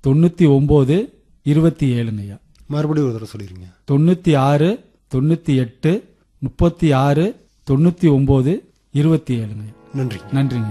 99 27 மறுபடியும் ஒரு தடவை சொல்லிருங்க. 96 98 36 99 27 நன்றி. நன்றிங்க.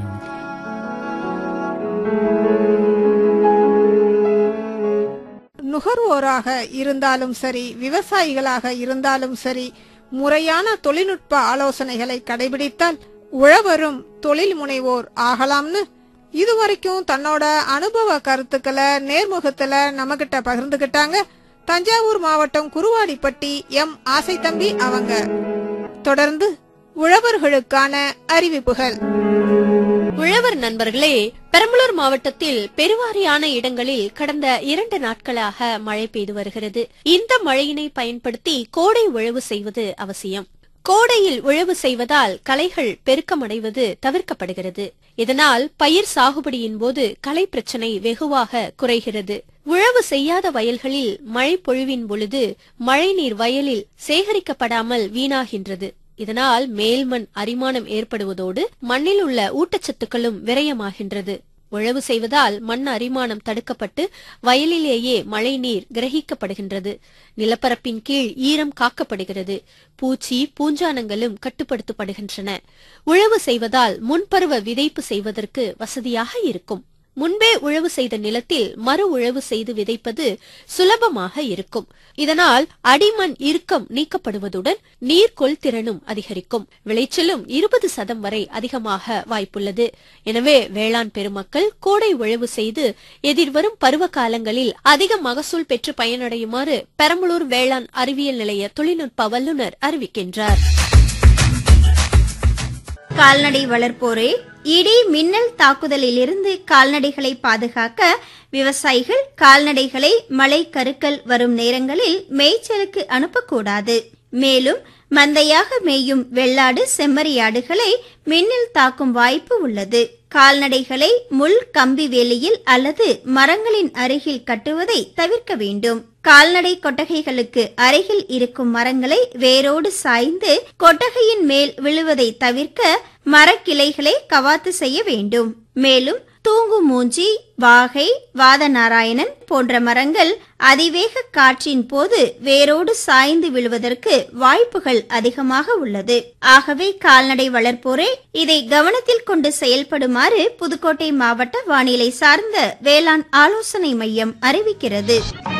நுகர்வோராக இருந்தாலும் சரி, விவசாயிகளாக இருந்தாலும் சரி, முறையான தொழில்நுட்ப ஆலோசனைகளை கடைபிடித்தால் உழவரும் தொழில் முனைவோர் ஆகலாம்னு இதுவரைக்கும் தன்னோட அனுபவ கருத்துக்களை நேர்முகத்துல நம்மகிட்ட பகிர்ந்துகிட்டாங்க தஞ்சாவூர் மாவட்டம் குருவாடிப்பட்டி எம் ஆசை தம்பி அவங்க. தொடர்ந்து உழவர்களுக்கான அறிவிப்புகள். உழவர் நண்பர்களே, பெரம்பலூர் மாவட்டத்தில் பெருவாரியான இடங்களில் கடந்த 2 நாட்களாக மழை பெய்து வருகிறது. இந்த மழையினை பயன்படுத்தி கோடை உழவு செய்வது அவசியம். கோடையில் உழவு செய்வதால் களைகள் பெருக்கமடைவது தவிர்க்கப்படுகிறது. இதனால் பயிர் சாகுபடியின் போது களை பிரச்சனை வெகுவாக குறைகிறது. உழவு செய்யாத வயல்களில் மழை பொழிவின் பொழுது மழைநீர் வயலில் சேகரிக்கப்படாமல் வீணாகின்றது. இதனால் மேல்மண் அரிமானம் ஏற்படுவதோடு மண்ணில் உள்ள ஊட்டச்சத்துக்களும் விரயமாகின்றது. உழவு செய்வதால் மண் அரிமானம் தடுக்கப்பட்டு வயலிலேயே மழை நீர் கிரகிக்கப்படுகின்றது. நிலப்பரப்பின் கீழ் ஈரம் காக்கப்படுகிறது. பூச்சி பூஞ்சானங்களும் கட்டுப்படுத்தப்படுகின்றன. உழவு செய்வதால் முன்பருவ விதைப்பு செய்வதற்கு வசதியாக இருக்கும். முன்பே உழவு செய்த நிலத்தில் மறு உழவு செய்து விதைப்பது சுலபமாக இருக்கும். இதனால் அடிமண் இறுக்கம் நீக்கப்படுவதுடன் நீர்கொள் திறனும் அதிகரிக்கும். விளைச்சலும் 20% வரை அதிகமாக வாய்ப்புள்ளது. எனவே வேளாண் பெருமக்கள் கோடை உழவு செய்து எதிர்வரும் பருவ காலங்களில் அதிக மகசூல் பெற்று பயனடையுமாறு பெரம்பலூர் வேளாண் அறிவியல் நிலைய தொழில்நுட்ப வல்லுநர் அறிவிக்கின்றார். கால்நடை வளர்ப்போரே, இடி மின்னல் தாக்குதலிலிருந்து கால்நடைகளை பாதுகாக்க விவசாயிகள் கால்நடைகளை மழை கருக்கல் வரும் நேரங்களில் மேய்ச்சலுக்கு அனுப்பக்கூடாது. மேலும் மந்தையாக மேயும் வெள்ளாடு செம்மறியாடுகளை மின்னல் தாக்கும் வாய்ப்பு உள்ளது. கால்நடைகளை முள் கம்பி வேலியில் அல்லது மரங்களின் அருகில் கட்டுவதை தவிர்க்க வேண்டும். கால்நடை கொட்டகைகளுக்கு அருகில் இருக்கும் மரங்களை வேரோடு சாய்ந்து கொட்டகையின் மேல் விழுவதை தவிர்க்க மரக்கிளைகளை கவாத்து செய்ய வேண்டும். மேலும் தூங்கு மூஞ்சி, வாகை, வாதநாராயணன் போன்ற மரங்கள் அதிவேக காற்றின் போது வேரோடு சாய்ந்து விழுவதற்கு வாய்ப்புகள் அதிகமாக உள்ளது. ஆகவே கால்நடை வளர்ப்போரே, இதை கவனத்தில் கொண்டு செயல்படுமாறு புதுக்கோட்டை மாவட்ட வானிலை சார்ந்த வேளாண் ஆலோசனை மையம் அறிவிக்கிறது.